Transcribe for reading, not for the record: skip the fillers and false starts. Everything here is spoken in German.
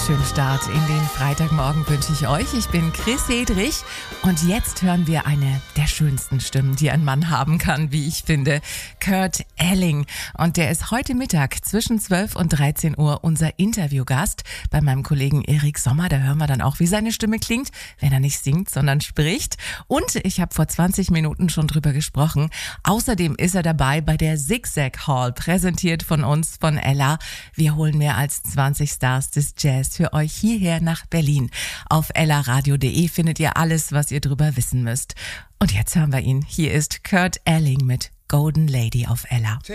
wunderschönen Start in den Freitagmorgen wünsche ich euch. Ich bin Chris Hedrich und jetzt hören wir eine der schönsten Stimmen, die ein Mann haben kann, wie ich finde. Kurt Elling. Und der ist heute Mittag zwischen 12 und 13 Uhr unser Interviewgast bei meinem Kollegen Erik Sommer. Da hören wir dann auch, wie seine Stimme klingt, wenn er nicht singt, sondern spricht. Und ich habe vor 20 Minuten schon drüber gesprochen. Außerdem ist er dabei bei der Zigzag Hall, präsentiert von uns, von Ella. Wir holen mehr als 20 Stars des Jazz für euch hierher nach Berlin. Auf ellaradio.de findet ihr alles, was ihr drüber wissen müsst. Und jetzt hören wir ihn. Hier ist Kurt Elling mit Golden Lady auf Ella.